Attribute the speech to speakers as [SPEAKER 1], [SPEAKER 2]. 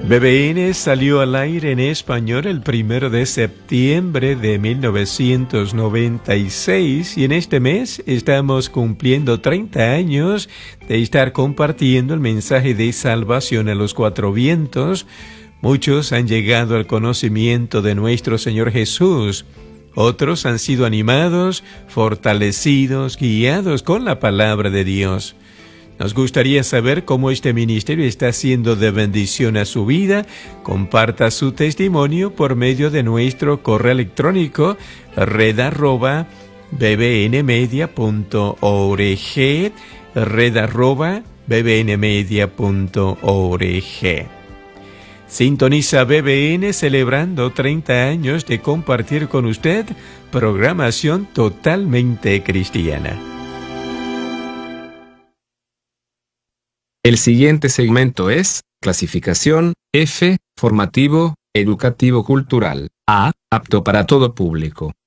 [SPEAKER 1] BBN salió al aire en español el 1 de septiembre de 1996 y en este mes estamos cumpliendo 30 años de estar compartiendo el mensaje de salvación a los cuatro vientos. Muchos han llegado al conocimiento de nuestro Señor Jesús. Otros han sido animados, fortalecidos, guiados con la palabra de Dios. Nos gustaría saber cómo este ministerio está siendo de bendición a su vida. Comparta su testimonio por medio de nuestro correo electrónico red@bbnmedia.org, red@bbnmedia.org. Sintoniza BBN celebrando 30 años de compartir con usted programación totalmente cristiana.
[SPEAKER 2] El siguiente segmento es clasificación F, formativo, educativo cultural. A, apto para todo público.